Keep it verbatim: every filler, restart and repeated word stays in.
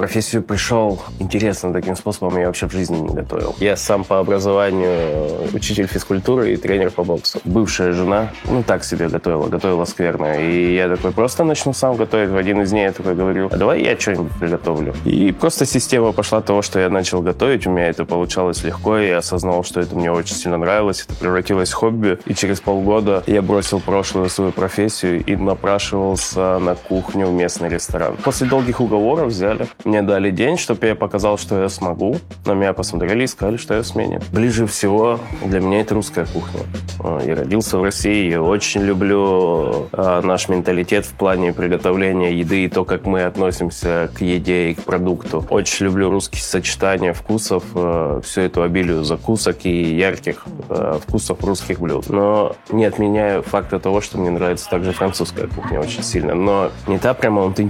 профессию пришел интересно таким способом, я вообще в жизни не готовил. Я сам по образованию учитель физкультуры и тренер по боксу. Бывшая жена, ну так себе готовила, готовила скверно. И я такой, просто начну сам готовить. В один из дней я такой говорю, а давай я что-нибудь приготовлю. И просто система пошла того, что я начал готовить. У меня это получалось легко, и я осознал, что это мне очень сильно нравилось. Это превратилось в хобби. И через полгода я бросил прошлую свою профессию и напрашивался на кухню в местный ресторан. После долгих уговоров взяли. Мне дали день, чтобы я показал, что я смогу. На меня посмотрели и сказали, что я в смене. Ближе всего для меня это русская кухня. Я родился в России, я очень люблю наш менталитет в плане приготовления еды и то, как мы относимся к еде и к продукту. Очень люблю русские сочетания вкусов, всю эту обилию закусок и ярких вкусов русских блюд. Но не отменяю факта того, что мне нравится также французская кухня очень сильно. Но не та прямо аутентичная